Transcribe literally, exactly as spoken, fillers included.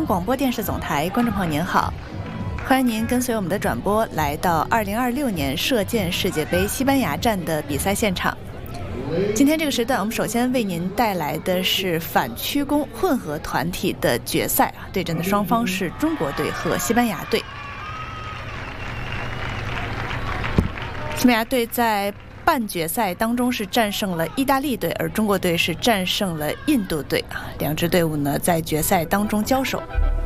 广播电视总台，观众朋友您好，欢迎您跟随我们的转播来到二零二六年射箭世界杯西班牙站的比赛现场。今天这个时段，我们首先为您带来的是反曲弓混合团体的决赛，对阵的双方是中国队和西班牙队。西班牙队在半决赛当中是战胜了意大利队，而中国队是战胜了印度队。两支队伍呢在决赛当中交手。